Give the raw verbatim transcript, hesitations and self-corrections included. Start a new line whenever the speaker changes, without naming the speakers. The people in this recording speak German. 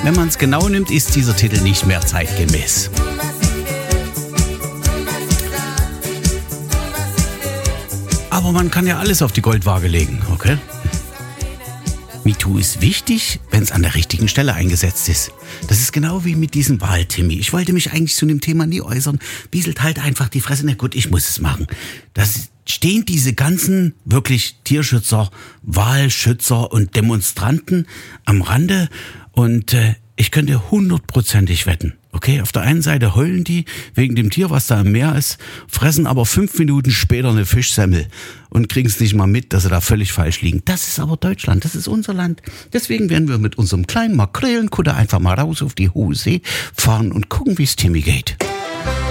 Wenn man es genau nimmt, ist dieser Titel nicht mehr zeitgemäß. Aber man kann ja alles auf die Goldwaage legen, okay? MeToo ist wichtig, wenn es an der richtigen Stelle eingesetzt ist. Das ist genau wie mit diesem Wahltimmy. Ich wollte mich eigentlich zu dem Thema nie äußern. Wieselt halt einfach die Fresse. Na gut, ich muss es machen. Da stehen diese ganzen wirklich Tierschützer, Wahlschützer und Demonstranten am Rande und äh, ich könnte hundertprozentig wetten. Okay, auf der einen Seite heulen die wegen dem Tier, was da im Meer ist, fressen aber fünf Minuten später eine Fischsemmel und kriegen es nicht mal mit, dass sie da völlig falsch liegen. Das ist aber Deutschland, das ist unser Land. Deswegen werden wir mit unserem kleinen Makrelen-Kutter einfach mal raus auf die hohe See fahren und gucken, wie es Timmy geht.